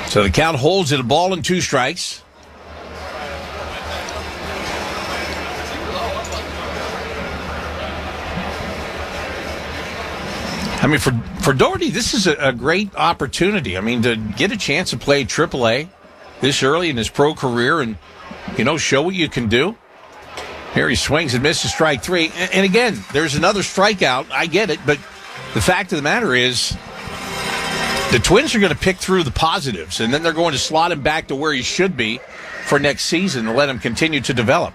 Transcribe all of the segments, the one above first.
So the count holds at a ball and 2 strikes. I mean, for Doherty, this is a great opportunity. I mean, to get a chance to play AAA this early in his pro career and, show what you can do. Here he swings and misses strike 3. And again, there's another strikeout. I get it. But the fact of the matter is the Twins are going to pick through the positives, and then they're going to slot him back to where he should be for next season and let him continue to develop.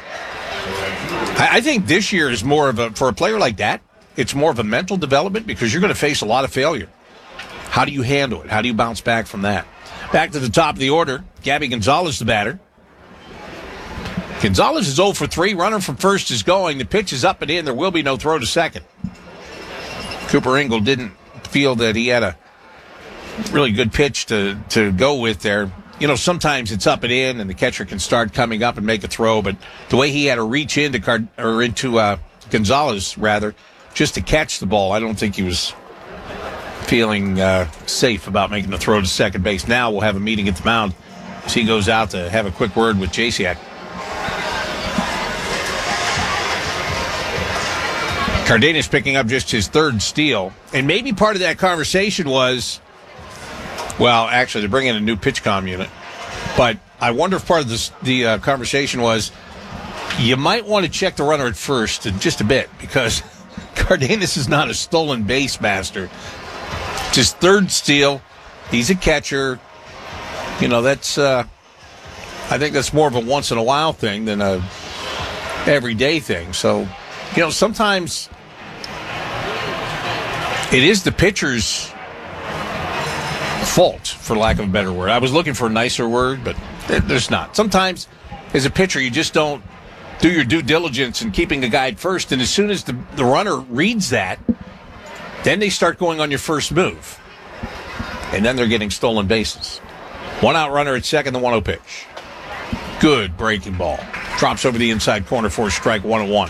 I think this year is more of for a player like that, it's more of a mental development because you're going to face a lot of failure. How do you handle it? How do you bounce back from that? Back to the top of the order, Gabby Gonzalez, the batter. Gonzalez is 0 for 3. Runner from first is going. The pitch is up and in. There will be no throw to second. Cooper Engel didn't feel that he had a really good pitch to go with there. Sometimes it's up and in, and the catcher can start coming up and make a throw. But the way he had to reach into Gonzalez, rather, just to catch the ball, I don't think he was feeling safe about making the throw to second base. Now we'll have a meeting at the mound as he goes out to have a quick word with Jasiak. Cardenas picking up just his 3rd steal. And maybe part of that conversation was, well, actually, they're bringing in a new PitchCom unit. But I wonder if part of the conversation was, you might want to check the runner at first in just a bit, because Cardenas is not a stolen base master. It's his 3rd steal. He's a catcher. That's I think that's more of a once-in-a-while thing than a everyday thing. So, sometimes it is the pitcher's fault, for lack of a better word. I was looking for a nicer word, but there's not. Sometimes, as a pitcher, you just don't do your due diligence in keeping a guy at first, and as soon as the runner reads that, then they start going on your first move. And then they're getting stolen bases. 1-out runner at second, the 1-0 pitch. Good breaking ball. Drops over the inside corner for a strike, 1-1.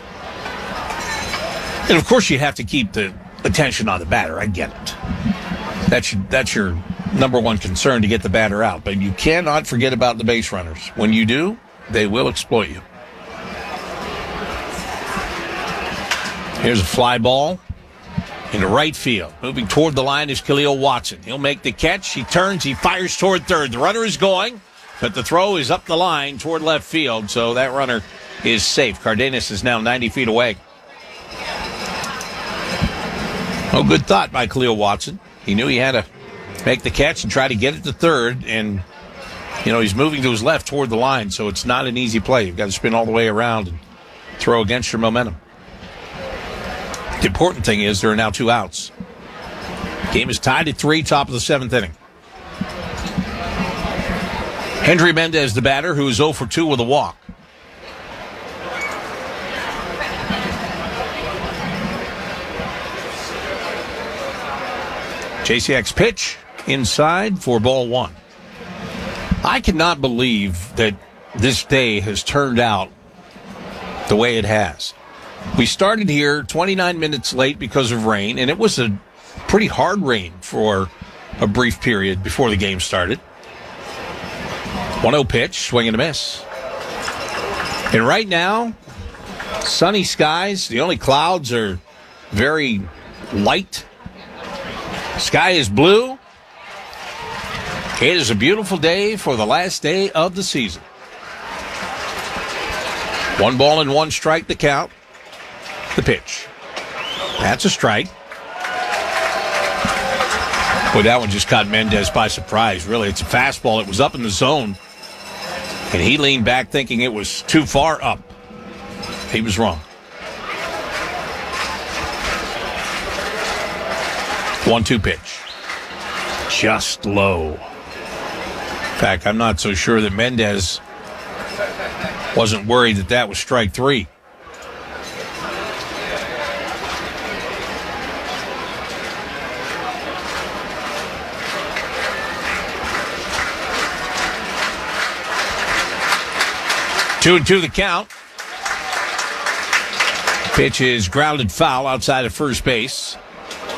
And, of course, you have to keep the attention on the batter. I get it. That's your number one concern, to get the batter out. But you cannot forget about the base runners. When you do, they will exploit you. Here's a fly ball into right field. Moving toward the line is Khalil Watson. He'll make the catch. He turns. He fires toward third. The runner is going, but the throw is up the line toward left field, so that runner is safe. Cardenas is now 90 feet away. Oh, good thought by Khalil Watson. He knew he had to make the catch and try to get it to third, and, he's moving to his left toward the line, so it's not an easy play. You've got to spin all the way around and throw against your momentum. The important thing is there are now 2 outs. Game is tied at 3, top of the 7th inning. Hendry Mendez, the batter, who is 0 for 2 with a walk. JCX pitch inside for ball 1. I cannot believe that this day has turned out the way it has. We started here 29 minutes late because of rain, and it was a pretty hard rain for a brief period before the game started. 1-0 pitch, swing and a miss. And right now, sunny skies. The only clouds are very light. Sky is blue. It is a beautiful day for the last day of the season. 1 ball and 1 strike the count. The pitch. That's a strike. Boy, that one just caught Mendez by surprise, really. It's a fastball. It was up in the zone, and he leaned back thinking it was too far up. He was wrong. 1-2 pitch. Just low. In fact, I'm not so sure that Mendez wasn't worried that was strike 3. Two and 2 the count. Pitch is grounded foul outside of first base.